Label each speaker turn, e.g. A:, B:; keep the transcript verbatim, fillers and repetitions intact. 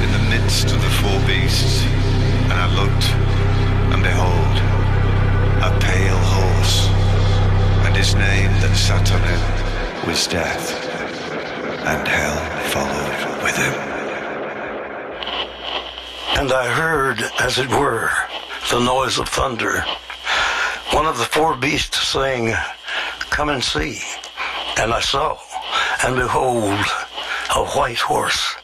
A: in the midst of the four beasts, and I looked, and behold, a pale horse, and his name that sat on him was Death, and hell followed with him.
B: And I heard, as it were, the noise of thunder. One of the four beasts saying, "Come and see." And I saw, and behold, a white horse.